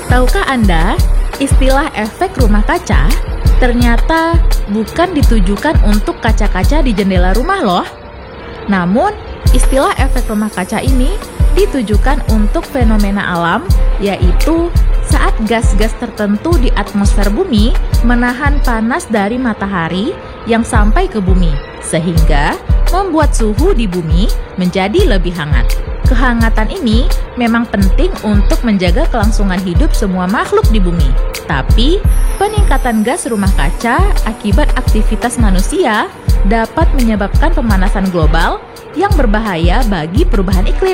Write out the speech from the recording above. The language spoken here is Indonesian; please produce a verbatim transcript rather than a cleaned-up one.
Tahukah Anda, istilah efek rumah kaca ternyata bukan ditujukan untuk kaca-kaca di jendela rumah loh. Namun, istilah efek rumah kaca ini ditujukan untuk fenomena alam, yaitu saat gas-gas tertentu di atmosfer bumi menahan panas dari matahari yang sampai ke bumi, sehingga membuat suhu di bumi menjadi lebih hangat. Kehangatan ini memang penting untuk menjaga kelangsungan hidup semua makhluk di bumi. Tapi, peningkatan gas rumah kaca akibat aktivitas manusia dapat menyebabkan pemanasan global yang berbahaya bagi perubahan iklim.